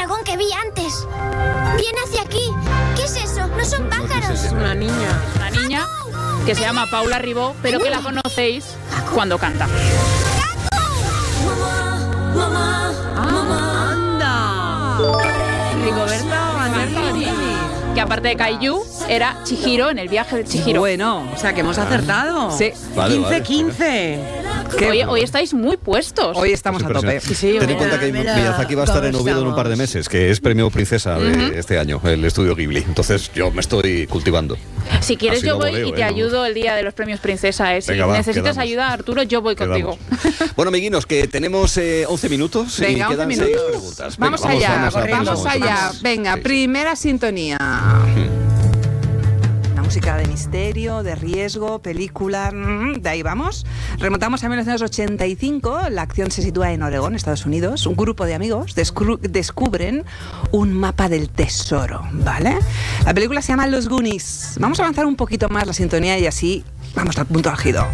dragón que vi antes. Viene hacia aquí. ¿Qué es eso? No son pájaros. Es una niña. Una niña que se llama Paula Ribó, pero que la conocéis cuando canta. ¡Anda! Rigoberta Bandini. Que aparte de Caillou, era Chihiro en el viaje de Chihiro. Bueno, o sea que hemos acertado. Sí. Vale, 15-15. Hoy estáis muy puestos. Hoy estamos a tope. Sí, ten en cuenta que Miyazaki va a estar en Oviedo en un par de meses, que es premio Princesa de este año, el estudio Ghibli. Entonces yo me estoy cultivando. Si quieres Así yo lo voy voleo, y te ayudo el día de los premios Princesa. Si Venga, va, necesitas quedamos. ayuda, Arturo, yo voy contigo. Bueno, amiguinos, que tenemos 11 minutos Venga, y quedan 11 6 minutos. preguntas. Vamos Venga, allá, vamos vamos allá. Venga, Sí. primera sintonía. Una música de misterio, de riesgo, película, de ahí vamos. Remontamos a 1985, la acción se sitúa en Oregón, Estados Unidos. Un grupo de amigos descubren un mapa del tesoro, ¿vale? La película se llama Los Goonies. Vamos a avanzar un poquito más la sintonía y así vamos al punto álgido.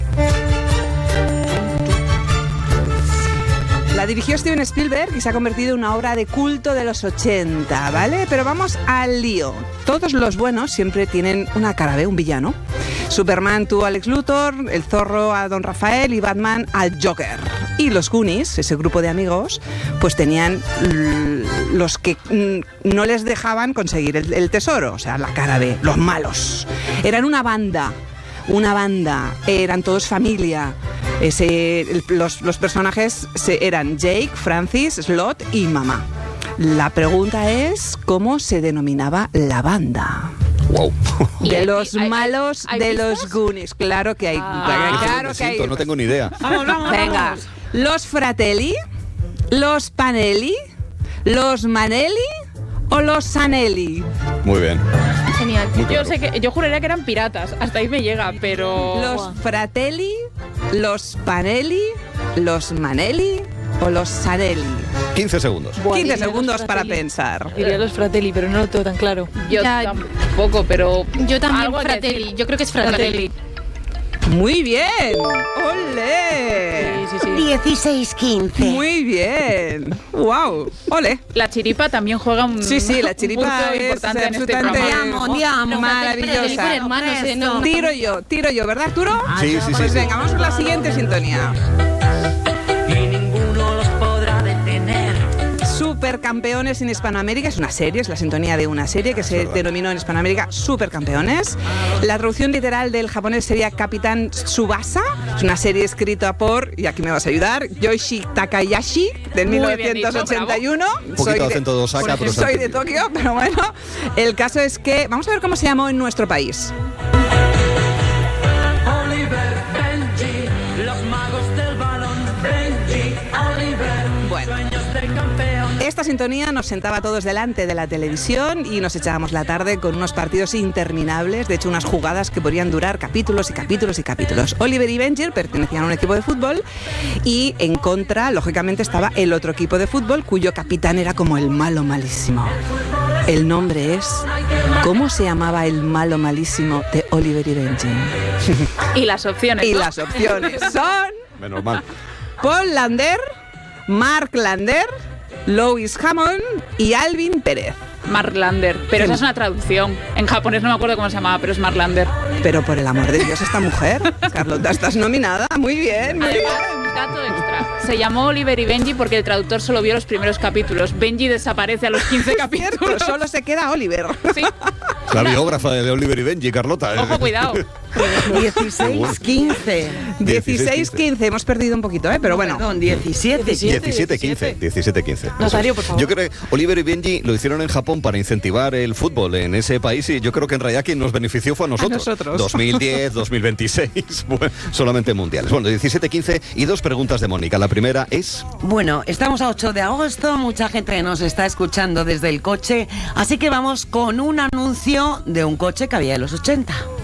La dirigió Steven Spielberg y se ha convertido en una obra de culto de los 80, ¿vale? Pero vamos al lío. Todos los buenos siempre tienen una cara B, un villano. Superman tuvo a Lex Luthor, el Zorro a Don Rafael y Batman al Joker. Y los Goonies, ese grupo de amigos, pues tenían los que no les dejaban conseguir el tesoro, o sea, la cara B, los malos. Eran una banda, eran todos familia. Los personajes eran Jake, Francis, Slot y Mamá. La pregunta es, ¿cómo se denominaba la banda? Wow. ¿Y Los hay malos hay de pistas? los Goonies. Claro que hay. Claro que hay. No tengo ni idea. Venga, los Fratelli, los Panelli, los Manelli o los Sanelli. Muy bien. Genial. Muy claro. Yo juraría que eran piratas. Hasta ahí me llega, pero... Los Fratelli, los Panelli, los Manelli o los Sanelli. 15 segundos. 15 segundos para pensar. Diría los Fratelli, pero no lo tengo tan claro. Yo Ya. tampoco, pero... Yo también, algo hay que Fratelli. decir. Yo creo que es Fratelli. Muy bien. ¡Ole! Sí. 16-15. Muy bien. ¡Wow! ¡Ole! La chiripa también juega un Sí, la un chiripa punto es importante en este absolutamente programa. maravillosa. Hermanos, no. Tiro yo, ¿verdad, Arturo? Sí. Pues venga, vamos con la siguiente sintonía. Y ninguno los podrá detener. Supercampeones en Hispanoamérica es una serie, es la sintonía de una serie que se denominó en Hispanoamérica Supercampeones. La traducción literal del japonés sería Capitán Tsubasa. Es una serie escrita por, y aquí me vas a ayudar, Yoichi Takayashi, del Muy bien 1981. Un poquito de acento de Osaka, pero soy de entendido. Tokio, pero bueno. El caso es que, vamos a ver cómo se llamó en nuestro país. Oliver, Benji, los magos del balón. Benji, Oliver, Bueno. sueños de campeón. Esta sintonía nos sentaba a todos delante de la televisión y nos echábamos la tarde con unos partidos interminables, de hecho unas jugadas que podrían durar capítulos y capítulos y capítulos. Oliver y Benji pertenecían a un equipo de fútbol y en contra, lógicamente, estaba el otro equipo de fútbol cuyo capitán era como el malo malísimo. El nombre es... ¿Cómo se llamaba el malo malísimo de Oliver y Benji? Y las opciones. Y ¿no? las opciones son... Menos mal. Paul Lander, Mark Lander, Lois Hammond y Alvin Pérez. Marlander. Pero esa es una traducción. En japonés no me acuerdo cómo se llamaba, pero es Marlander. Pero por el amor de Dios, esta mujer, Carlota, estás nominada. Muy bien, muy bien. Además, dato extra. Se llamó Oliver y Benji porque el traductor solo vio los primeros capítulos. Benji desaparece a los 15 Cierto, capítulos. solo se queda Oliver. Sí. La biógrafa de Oliver y Benji, Carlota. Ojo, cuidado. 16-15. 16-15, hemos perdido un poquito, pero bueno. Perdón, 17. 17-15. 17-15. Nazario, por favor. Yo creo que Oliver y Benji lo hicieron en Japón para incentivar el fútbol en ese país y yo creo que en realidad quien nos benefició fue a nosotros. 2010, 2026, bueno, solamente mundiales. Bueno, 17-15 y dos preguntas de Mónica. La primera es... Bueno, estamos a 8 de agosto, mucha gente nos está escuchando desde el coche, así que vamos con un anuncio de un coche que había en los 80.